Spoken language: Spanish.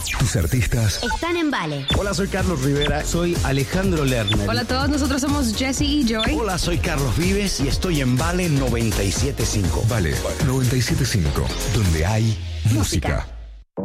Tus artistas están en Vale. Hola, soy Carlos Rivera. Soy Alejandro Lerner. Hola a todos, nosotros somos Jesse y Joy. Hola, soy Carlos Vives y estoy en Vale 97.5. Vale 97.5, donde hay música.